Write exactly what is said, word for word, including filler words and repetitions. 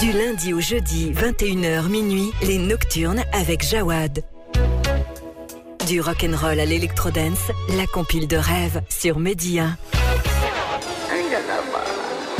Du lundi au jeudi, vingt et une heures minuit, les Nocturnes avec Jawad. Du rock'n'roll à l'électrodance, la compile de rêve sur Média.